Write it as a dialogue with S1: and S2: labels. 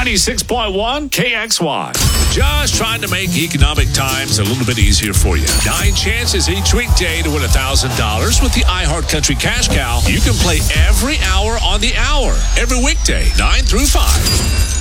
S1: 96.1 KXY.
S2: Just trying to make economic times a little bit easier for you. 9 chances each weekday to win $1,000 with the iHeartCountry Cash Cow. You can play every hour on the hour, every weekday, 9 through 5.